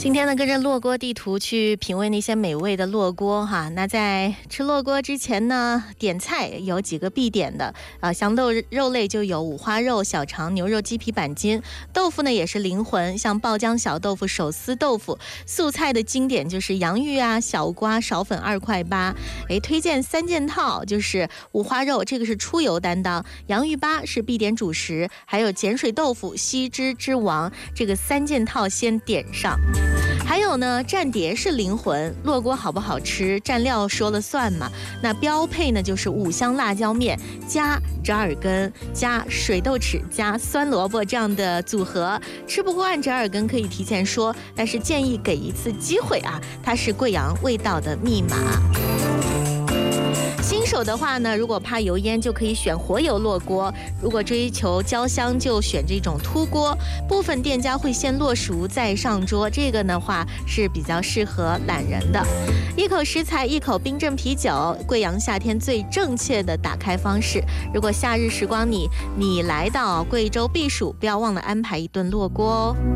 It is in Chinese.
今天呢，跟着烙锅地图去品味那些美味的烙锅哈。那在吃烙锅之前呢，点菜有几个必点的香豆肉类就有五花肉、小肠、牛肉、鸡皮、板筋。豆腐呢也是灵魂，像爆浆小豆腐、手撕豆腐。素菜的经典就是洋芋啊、小瓜、苕粉2块8。推荐3件套，就是五花肉，这个是出油担当；洋芋粑是必点主食，还有碱水豆腐、吸汁之王，这个3件套先点上。还有呢，蘸碟是灵魂，烙锅好不好吃，蘸料说了算嘛。那标配呢就是5香辣椒面加折耳根加水豆豉加酸萝卜这样的组合。吃不惯折耳根可以提前说，但是建议给一次机会啊，它是贵阳味道的密码。新手的话呢，如果怕油烟，就可以选活油烙锅；如果追求焦香，就选这种凸锅。部分店家会先烙熟再上桌，这个的话是比较适合懒人的。一口食材，一口冰镇啤酒，贵阳夏天最正确的打开方式。如果夏日时光你来到贵州避暑，不要忘了安排一顿烙锅哦。